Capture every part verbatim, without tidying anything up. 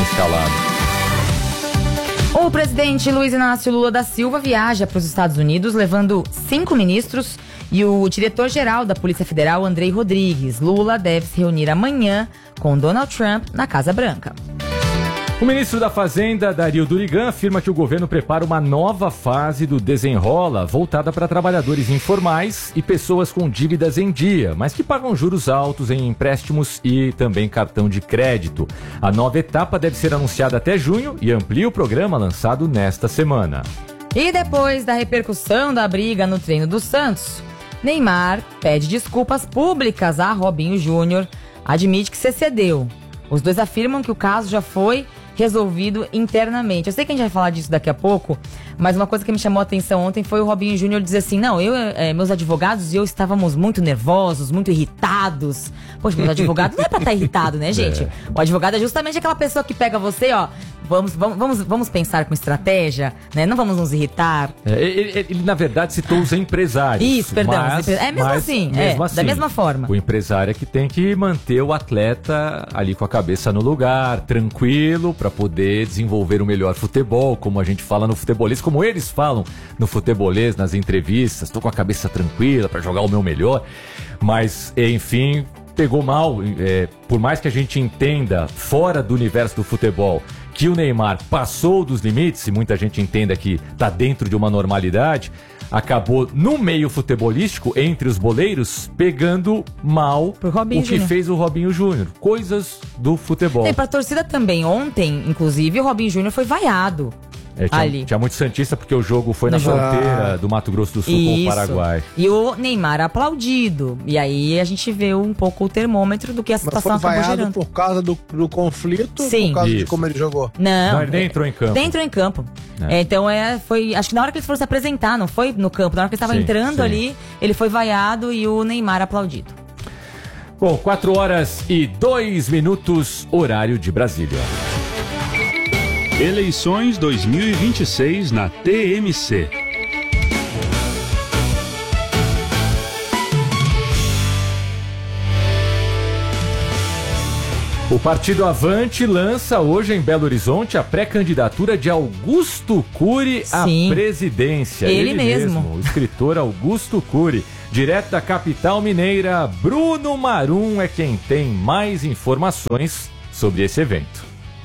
escalado. O presidente Luiz Inácio Lula da Silva viaja para os Estados Unidos, levando cinco ministros e o diretor-geral da Polícia Federal, Andrei Rodrigues. Lula deve se reunir amanhã com Donald Trump na Casa Branca. O ministro da Fazenda, Dario Durigan, afirma que o governo prepara uma nova fase do desenrola voltada para trabalhadores informais e pessoas com dívidas em dia, mas que pagam juros altos em empréstimos e também cartão de crédito. A nova etapa deve ser anunciada até junho e amplia o programa lançado nesta semana. E depois da repercussão da briga no treino do Santos, Neymar pede desculpas públicas a Robinho Júnior, admite que se excedeu. Os dois afirmam que o caso já foi resolvido internamente. Eu sei que a gente vai falar disso daqui a pouco, mas uma coisa que me chamou a atenção ontem foi o Robinho Júnior dizer assim, não, eu, é, meus advogados e eu estávamos muito nervosos, muito irritados. Poxa, meus advogados não é pra estar irritado, né, gente? É. O advogado é justamente aquela pessoa que pega você, ó, vamos, vamos, vamos, vamos pensar com estratégia, né? Não vamos nos irritar. É, ele, ele, ele, na verdade, citou os empresários. Isso, perdão. Mas, é mesmo mas, assim, mesmo é, assim, da mesma forma. O empresário é que tem que manter o atleta ali com a cabeça no lugar, tranquilo, para poder desenvolver o melhor futebol, como a gente fala no futebolês, como eles falam no futebolês, nas entrevistas, tô com a cabeça tranquila para jogar o meu melhor, mas enfim, pegou mal, é, por mais que a gente entenda fora do universo do futebol que o Neymar passou dos limites, e muita gente entenda que tá dentro de uma normalidade, acabou no meio futebolístico, entre os boleiros, pegando mal o que Júnior. Fez o Robinho Júnior. Coisas do futebol. E pra torcida também, ontem, inclusive, o Robinho Júnior foi vaiado. É, tinha, ali. tinha muito santista porque o jogo foi no na jogo. fronteira do Mato Grosso do Sul Isso. com o Paraguai. E o Neymar aplaudido. E aí a gente vê um pouco o termômetro do que a situação Mas foi acabou vaiado gerando. por causa do, do conflito Sim. ou por causa Isso. de como ele jogou? Não, não ele nem entrou em campo. Nem entrou em campo. É. É, então é, foi. Acho que na hora que eles foram se apresentar, não foi no campo, na hora que eles estavam entrando sim. ali, ele foi vaiado e o Neymar aplaudido. Bom, quatro horas e dois minutos, horário de Brasília. Eleições dois mil e vinte e seis na T M C. O Partido Avante lança hoje em Belo Horizonte a pré-candidatura de Augusto Cury à Sim. presidência. Ele, Ele mesmo. mesmo, o escritor Augusto Cury. Direto da capital mineira, Bruno Marum é quem tem mais informações sobre esse evento.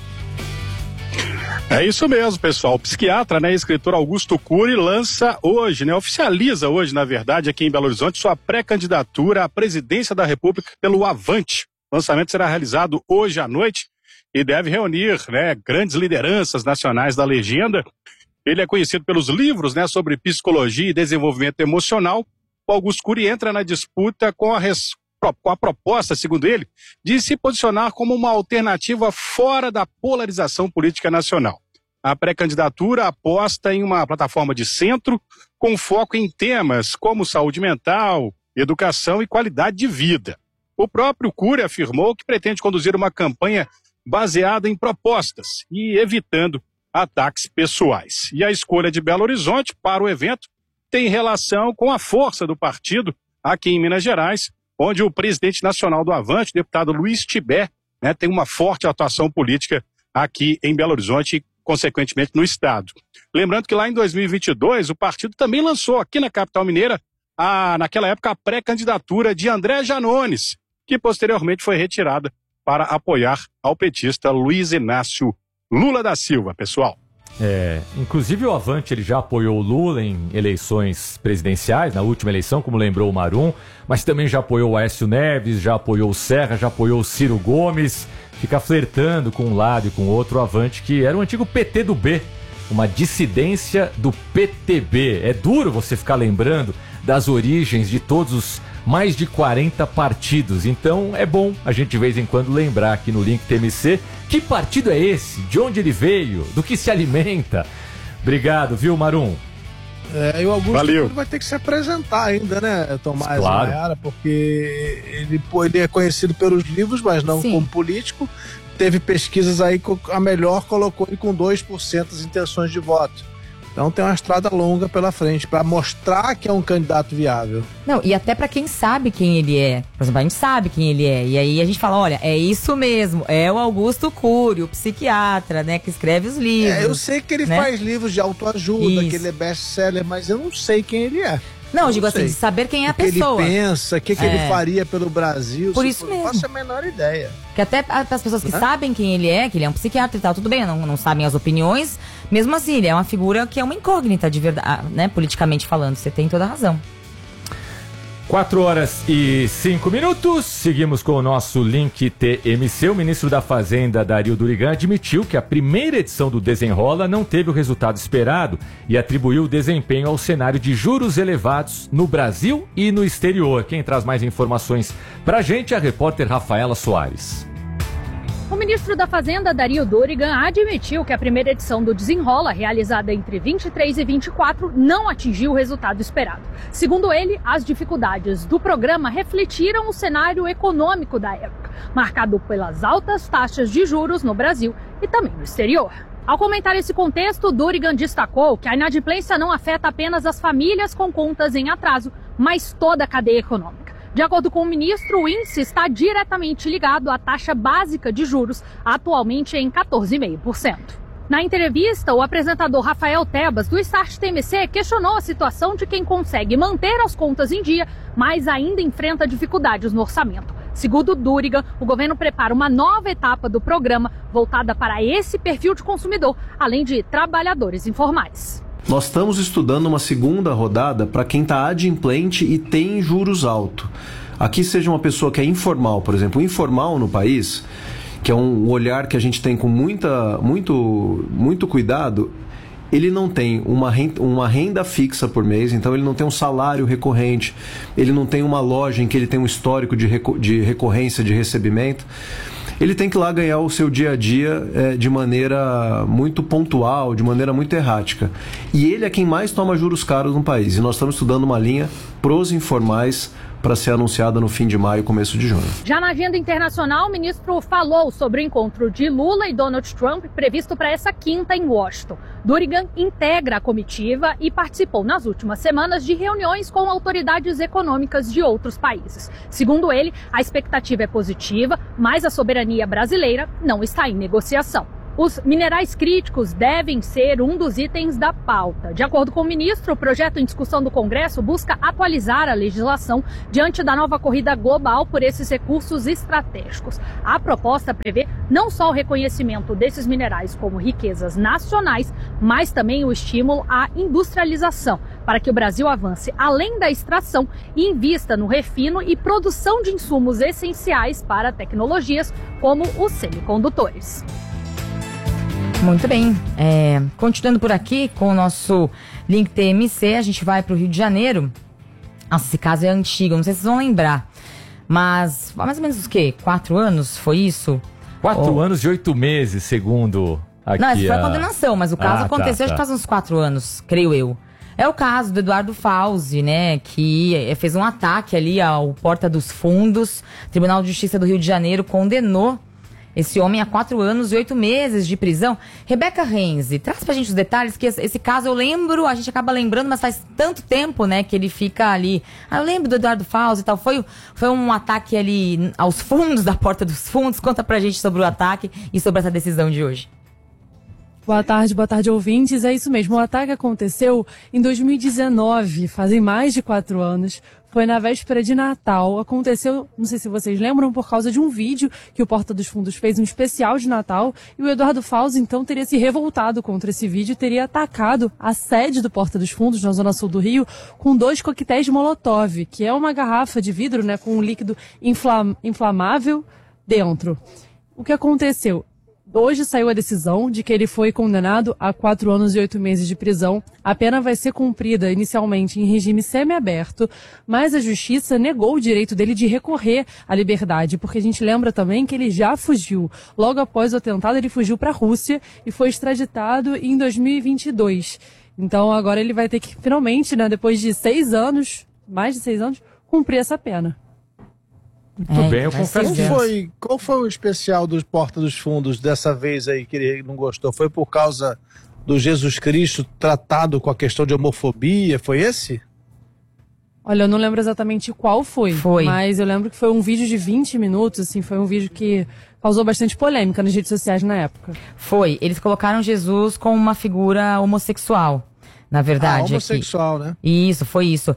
É isso mesmo, pessoal. O psiquiatra, né, escritor Augusto Cury lança hoje, né, oficializa hoje, na verdade, aqui em Belo Horizonte, sua pré-candidatura à presidência da República pelo Avante. O lançamento será realizado hoje à noite e deve reunir, né, grandes lideranças nacionais da legenda. Ele é conhecido pelos livros, né, sobre psicologia e desenvolvimento emocional. O Augusto Cury entra na disputa com a res... com a proposta, segundo ele, de se posicionar como uma alternativa fora da polarização política nacional. A pré-candidatura aposta em uma plataforma de centro com foco em temas como saúde mental, educação e qualidade de vida. O próprio Cury afirmou que pretende conduzir uma campanha baseada em propostas e evitando ataques pessoais. E a escolha de Belo Horizonte para o evento tem relação com a força do partido aqui em Minas Gerais, onde o presidente nacional do Avante, o deputado Luiz Tibé, né, tem uma forte atuação política aqui em Belo Horizonte e, consequentemente, no estado. Lembrando que lá em dois mil e vinte e dois, o partido também lançou aqui na capital mineira, a, naquela época, a pré-candidatura de André Janones, que posteriormente foi retirada para apoiar ao petista Luiz Inácio Lula da Silva, pessoal. É, inclusive o Avante ele já apoiou o Lula em eleições presidenciais, na última eleição, como lembrou o Marum, mas também já apoiou o Aécio Neves, já apoiou o Serra, já apoiou o Ciro Gomes, fica flertando com um lado e com o outro. O Avante, que era o antigo P T do B, uma dissidência do P T B. É duro você ficar lembrando das origens de todos os mais de quarenta partidos, então é bom a gente de vez em quando lembrar aqui no Link T M C que partido é esse, de onde ele veio, do que se alimenta. Obrigado, viu, Marum? É, e o Augusto Valeu. vai ter que se apresentar ainda, né, Tomás? Claro. Maiara, porque ele, pô, ele é conhecido pelos livros, mas não Sim. como político. Teve pesquisas aí que a melhor colocou ele com dois por cento das intenções de voto. Então tem uma estrada longa pela frente para mostrar que é um candidato viável. Não, e até para quem sabe quem ele é. Por exemplo, a gente sabe quem ele é. E aí a gente fala, olha, é isso mesmo. É o Augusto Cury, o psiquiatra, né? Que escreve os livros. É, eu sei que ele, né, faz livros de autoajuda, isso, que ele é best-seller, mas eu não sei quem ele é. Não, eu digo assim, de saber quem é a pessoa. O que ele pensa, o que, que é. ele faria pelo Brasil. Por isso mesmo. Não faço a menor ideia. Que até as pessoas que é? sabem quem ele é, que ele é um psiquiatra e tal, tudo bem, não, não sabem as opiniões. Mesmo assim, ele é uma figura que é uma incógnita de verdade, né? Politicamente falando, você tem toda a razão. quatro horas e cinco minutos, seguimos com o nosso Link T M C. O ministro da Fazenda, Dario Durigan, admitiu que a primeira edição do Desenrola não teve o resultado esperado e atribuiu o desempenho ao cenário de juros elevados no Brasil e no exterior. Quem traz mais informações pra gente é a repórter Rafaela Soares. O ministro da Fazenda, Dario Durigan, admitiu que a primeira edição do Desenrola, realizada entre vinte e três e vinte e quatro, não atingiu o resultado esperado. Segundo ele, as dificuldades do programa refletiram o cenário econômico da época, marcado pelas altas taxas de juros no Brasil e também no exterior. Ao comentar esse contexto, Durigan destacou que a inadimplência não afeta apenas as famílias com contas em atraso, mas toda a cadeia econômica. De acordo com o ministro, o índice está diretamente ligado à taxa básica de juros, atualmente em quatorze vírgula cinco por cento. Na entrevista, o apresentador Rafael Tebas, do Start T M C, questionou a situação de quem consegue manter as contas em dia, mas ainda enfrenta dificuldades no orçamento. Segundo Durigan, o governo prepara uma nova etapa do programa voltada para esse perfil de consumidor, além de trabalhadores informais. Nós estamos estudando uma segunda rodada para quem está adimplente e tem juros altos. Aqui seja uma pessoa que é informal, por exemplo, o informal no país, que é um olhar que a gente tem com muita, muito, muito cuidado, ele não tem uma renda, uma renda fixa por mês, então ele não tem um salário recorrente, ele não tem uma loja em que ele tem um histórico de, reco- de recorrência de recebimento. Ele tem que ir lá ganhar o seu dia a dia é, de maneira muito pontual, de maneira muito errática. E ele é quem mais toma juros caros no país. E nós estamos estudando uma linha pros informais para ser anunciada no fim de maio, começo de junho. Já na agenda internacional, o ministro falou sobre o encontro de Lula e Donald Trump previsto para essa quinta em Washington. Durigan integra a comitiva e participou nas últimas semanas de reuniões com autoridades econômicas de outros países. Segundo ele, a expectativa é positiva, mas a soberania brasileira não está em negociação. Os minerais críticos devem ser um dos itens da pauta. De acordo com o ministro, o projeto em discussão do Congresso busca atualizar a legislação diante da nova corrida global por esses recursos estratégicos. A proposta prevê não só o reconhecimento desses minerais como riquezas nacionais, mas também o estímulo à industrialização, para que o Brasil avance além da extração e invista no refino e produção de insumos essenciais para tecnologias como os semicondutores. Muito bem, é, continuando por aqui com o nosso Link T M C, a gente vai para o Rio de Janeiro. Nossa, esse caso é antigo, não sei se vocês vão lembrar, mas mais ou menos os quê? Quatro anos, foi isso? Quatro oh. anos e oito meses, segundo aqui. Não, essa foi a a condenação, mas o caso ah, aconteceu tá, tá. já faz uns quatro anos, creio eu. É o caso do Eduardo Fauzi, né, que fez um ataque ali ao Porta dos Fundos. O Tribunal de Justiça do Rio de Janeiro condenou esse homem a quatro anos e oito meses de prisão. Rebeca Renzi, traz pra gente os detalhes, que esse caso eu lembro, a gente acaba lembrando, mas faz tanto tempo, né, que ele fica ali. Ah, eu lembro do Eduardo Fauzi e tal. Foi, foi um ataque ali aos fundos, da Porta dos Fundos. Conta pra gente sobre o ataque e sobre essa decisão de hoje. Boa tarde, boa tarde, ouvintes. É isso mesmo, o ataque aconteceu em dois mil e dezenove, fazem mais de quatro anos. Foi na véspera de Natal. Aconteceu, não sei se vocês lembram, por causa de um vídeo que o Porta dos Fundos fez, um especial de Natal, e o Eduardo Fauzi, então, teria se revoltado contra esse vídeo e teria atacado a sede do Porta dos Fundos, na zona sul do Rio, com dois coquetéis de Molotov, que é uma garrafa de vidro, né, com um líquido inflam- inflamável dentro. O que aconteceu? Hoje saiu a decisão de que ele foi condenado a quatro anos e oito meses de prisão. A pena vai ser cumprida inicialmente em regime semiaberto, mas a justiça negou o direito dele de recorrer à liberdade, porque a gente lembra também que ele já fugiu. Logo após o atentado, ele fugiu para a Rússia e foi extraditado em dois mil e vinte e dois. Então agora ele vai ter que, finalmente, né, depois de seis anos, mais de seis anos, cumprir essa pena. Muito é, bem, eu confesso que... Qual foi, qual foi o especial dos Porta dos Fundos dessa vez aí que ele não gostou? Foi por causa do Jesus Cristo tratado com a questão de homofobia, foi esse? Olha, eu não lembro exatamente qual foi, Foi. Mas eu lembro que foi um vídeo de vinte minutos, assim, foi um vídeo que causou bastante polêmica nas redes sociais na época. Foi. Eles colocaram Jesus como uma figura homossexual. Na verdade. Ah, homossexual, aqui. né? Isso, foi isso.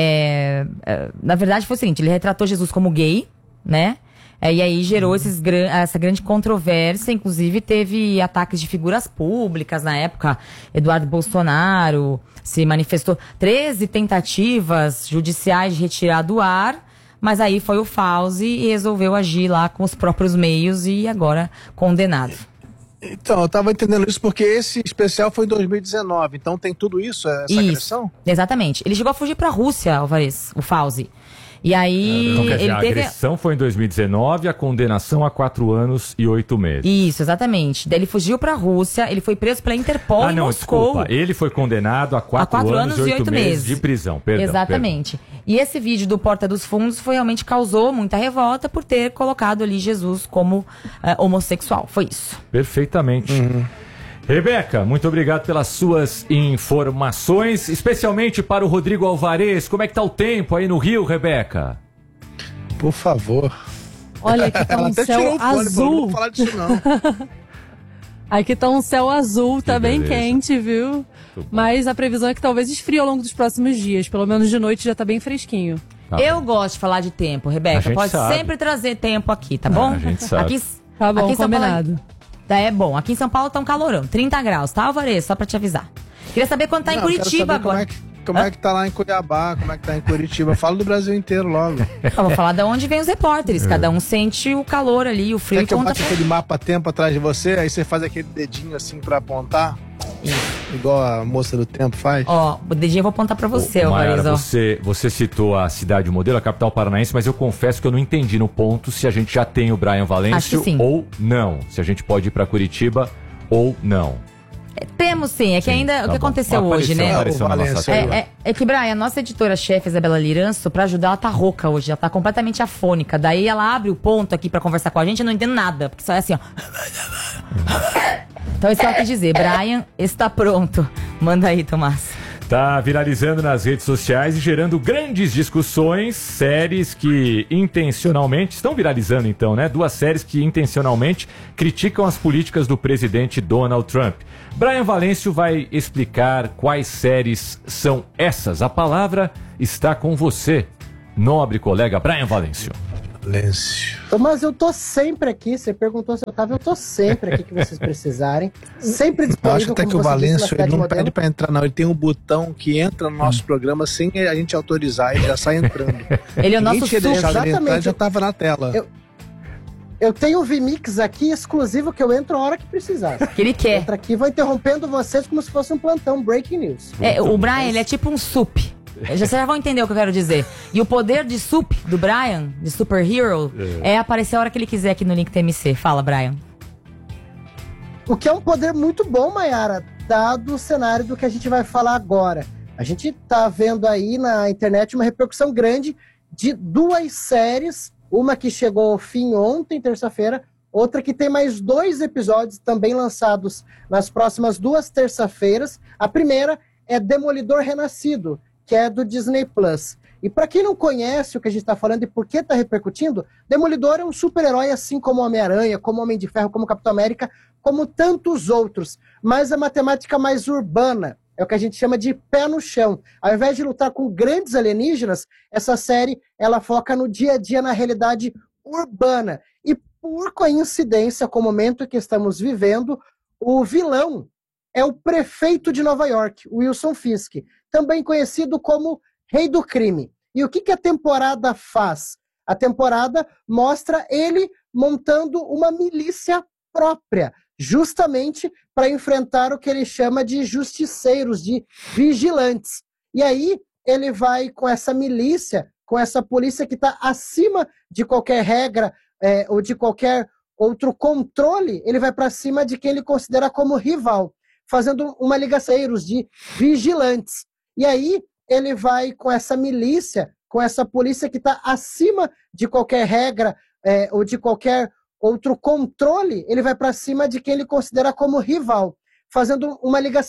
É, é, na verdade, foi o seguinte, ele retratou Jesus como gay, né? É, e aí gerou Uhum. esses, essa grande controvérsia, inclusive teve ataques de figuras públicas na época. Eduardo Bolsonaro se manifestou. treze tentativas judiciais de retirar do ar, mas aí foi o Fauzi e resolveu agir lá com os próprios meios e agora condenado. Então, eu tava entendendo isso porque esse especial foi em dois mil e dezenove, então tem tudo isso, essa Isso, agressão? exatamente. Ele chegou a fugir pra Rússia, Alvarez, o Fauzi. E aí, Então, quer dizer, ele a teve... agressão foi em dois mil e dezenove, a condenação a quatro anos e oito meses. Isso, exatamente. Daí ele fugiu pra Rússia, ele foi preso pela Interpol ah, em não, Moscou. desculpa. Ele foi condenado a quatro, Há quatro anos, anos e oito meses, meses de prisão. Perdão, Exatamente. E esse vídeo do Porta dos Fundos foi realmente causou muita revolta por ter colocado ali Jesus como uh, homossexual. Foi isso. Perfeitamente. Uhum. Rebeca, muito obrigado pelas suas informações, especialmente para o Rodrigo Alvarez. Como é que tá o tempo aí no Rio, Rebeca? Por favor. Olha, aqui tá Ela um até céu tirou o fone, falou, azul. não vou falar disso não. Aqui tá um céu azul, tá Que bem beleza. quente, viu? Mas a previsão é que talvez esfrie ao longo dos próximos dias. Pelo menos de noite já tá bem fresquinho. Tá Eu bom. gosto de falar de tempo, A Rebeca. gente Pode sabe. sempre trazer tempo aqui, tá bom? a gente sabe. Aqui, Tá bom, aqui em São Paulo- combinado. Tá, é bom. Aqui em São Paulo tá um calorão, trinta graus, tá, Alvarez? Só pra te avisar. Queria saber quanto tá em Não, quero Curitiba saber como agora. é, que, como é que tá lá em Cuiabá, como é que tá em Curitiba. Fala do Brasil inteiro logo. Eu vou falar de onde vem os repórteres. Cada um sente o calor ali, o frio Quer e que eu conta bote pra... aquele mapa-tempo atrás de você, aí você faz aquele dedinho assim pra apontar? Igual a moça do tempo faz? Ó, o dedinho eu vou apontar pra você, Ô, Mayara, Alvarez, ó. você, você citou a cidade modelo, a capital paranaense, mas eu confesso que eu não entendi no ponto se a gente já tem o Brian Acho Valêncio que sim. ou não. Se a gente pode ir para Curitiba ou não. É, temos sim, é que Sim, ainda tá o que bom. aconteceu Apareceu, hoje, né? apareceu na nossa Valêncio, tela. É, é, é que, Brian, a nossa editora-chefe, Isabela Liranço, pra ajudar, ela tá rouca hoje, ela tá completamente afônica. Daí ela abre o ponto aqui pra conversar com a gente, eu não entendo nada, porque só é assim, ó. Então isso que ela quis dizer, Brian está pronto. Manda aí, Tomás. Tá viralizando nas redes sociais e gerando grandes discussões, séries que intencionalmente, estão viralizando então, né? Duas séries que intencionalmente criticam as políticas do presidente Donald Trump. Brian Valêncio vai explicar quais séries são essas. A palavra está com você, nobre colega Brian Valêncio. Valêncio. Mas eu tô sempre aqui. Você perguntou se eu tava, eu tô sempre aqui que vocês precisarem. Sempre Eu disponível. acho até como que o você disse, na Valêncio cidade ele não modelo. pede pra entrar, não. Ele tem um botão que entra no nosso programa sem a gente autorizar, ele já sai entrando. Ele é o Ninguém nosso tinha deixado ele entrar, Exatamente. ele já tava na tela. Eu- Eu tenho um Vmix aqui exclusivo que eu entro a hora que precisar. Que ele quer. Entra aqui e vou interrompendo vocês como se fosse um plantão, breaking news. É, o Brian, ele é tipo um sup. Já, vocês já vão entender o que eu quero dizer. E o poder de sup do Brian, de superhero, é. é aparecer a hora que ele quiser aqui no Link T M C. Fala, Brian. O que é um poder muito bom, Mayara, dado o cenário do que a gente vai falar agora. A gente tá vendo aí na internet uma repercussão grande de duas séries, uma que chegou ao fim ontem, terça-feira, outra que tem mais dois episódios também lançados nas próximas duas terça-feiras. A primeira é Demolidor Renascido, que é do Disney Plus. E para quem não conhece o que a gente está falando e por que está repercutindo, Demolidor é um super-herói assim como Homem-Aranha, como Homem de Ferro, como Capitão América, como tantos outros, mas a matemática mais urbana, é o que a gente chama de pé no chão. Ao invés de lutar com grandes alienígenas, essa série ela foca no dia a dia, na realidade urbana. E por coincidência, com o momento que estamos vivendo, o vilão é o prefeito de Nova York, Wilson Fisk, também conhecido como Rei do Crime. E o que, que a temporada faz? A temporada mostra ele montando uma milícia própria, justamente para enfrentar o que ele chama de justiceiros, de vigilantes. E aí ele vai com essa milícia, com essa polícia que está acima de qualquer regra é, ou de qualquer outro controle, ele vai para cima de quem ele considera como rival, fazendo uma ligação de vigilantes. E aí ele vai com essa milícia, com essa polícia que está acima de qualquer regra é, ou de qualquer outro controle, ele vai para cima de quem ele considera como rival, fazendo uma ligação